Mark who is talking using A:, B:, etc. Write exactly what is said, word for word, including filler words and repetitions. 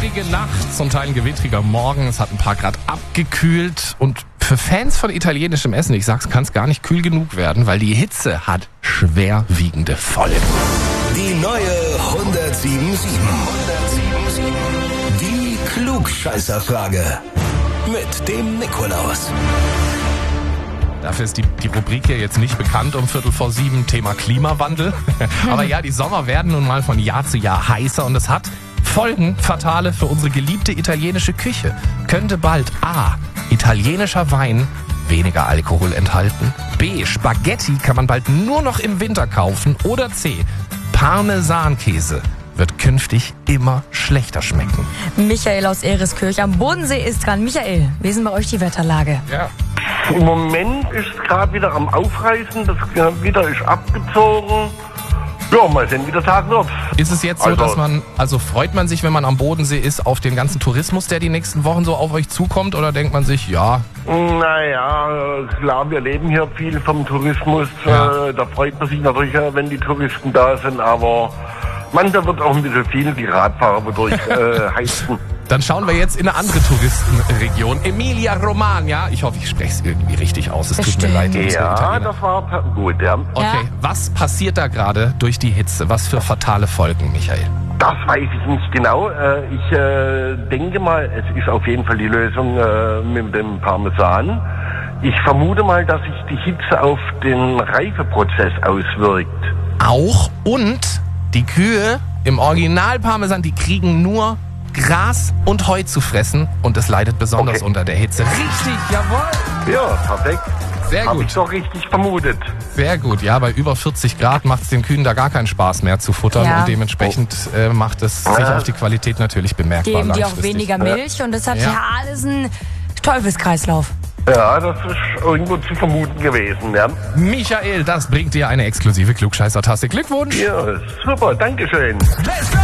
A: Gewittrige Nacht, zum Teil ein gewittriger Morgen. Es hat ein paar Grad abgekühlt. Und für Fans von italienischem Essen, ich sag's, kann es gar nicht kühl genug werden, weil die Hitze hat schwerwiegende Folgen.
B: Die neue hundertsieben sieben. Die Klugscheißerfrage. Mit dem Nikolaus.
A: Dafür ist die, die Rubrik hier jetzt nicht bekannt um Viertel vor sieben, Thema Klimawandel. Aber ja, die Sommer werden nun mal von Jahr zu Jahr heißer und es hat Folgen fatale für unsere geliebte italienische Küche. Könnte bald A. italienischer Wein weniger Alkohol enthalten, B. Spaghetti kann man bald nur noch im Winter kaufen oder C. Parmesankäse wird künftig immer schlechter schmecken.
C: Michael aus Ehreskirch am Bodensee ist dran. Michael, wie ist denn bei euch die Wetterlage?
A: Ja.
D: Im Moment ist es gerade wieder am Aufreißen, das Gewitter ist abgezogen. Ja, mal sehen, wie der Tag wird.
A: Ist es jetzt so,
D: Also-
A: dass man, also freut man sich, wenn man am Bodensee ist, auf den ganzen Tourismus, der die nächsten Wochen so auf euch zukommt, oder denkt man sich, ja,
D: Naja, klar, wir leben hier viel vom Tourismus.
A: Ja.
D: Äh, da freut man sich natürlich, äh, wenn die Touristen da sind, aber manchmal wird auch ein bisschen viel die Radfahrer wodurch äh, heizen.
A: dann schauen wir jetzt in eine andere Touristenregion, Emilia-Romagna. Ich hoffe, ich spreche es irgendwie richtig aus. Es tut mir
C: Bestimmt.
A: leid, liebe
D: Ja,
A: Italiener.
D: das war ta- gut, ja.
A: Okay,
C: Ja.
A: was passiert da gerade durch die Hitze? Was für fatale Folgen, Michael?
D: Das weiß ich nicht genau. Äh, ich äh, denke mal, es ist auf jeden Fall die Lösung äh, mit dem Parmesan. Ich vermute mal, dass sich die Hitze auf den Reifeprozess auswirkt.
A: Auch und die Kühe im Original Parmesan, die kriegen nur Gras und Heu zu fressen und es leidet besonders
D: Okay.
A: unter der Hitze. Richtig, jawohl.
D: Ja, perfekt.
A: Sehr
D: Habe
A: gut.
D: ich doch richtig vermutet.
A: Sehr gut, ja, bei über vierzig Grad macht es den Kühen da gar keinen Spaß mehr zu futtern
C: Ja.
A: und dementsprechend äh, macht es sich
D: Ah.
A: auf die Qualität natürlich bemerkbar
C: Geben die auch
A: langfristig.
C: weniger Milch und das hat
A: Ja.
C: ja, alles einen Teufelskreislauf.
D: Ja, das ist irgendwo zu vermuten gewesen, ja.
A: Michael, das bringt dir eine exklusive Klugscheißer-Tasse. Glückwunsch!
D: Ja, super, dankeschön.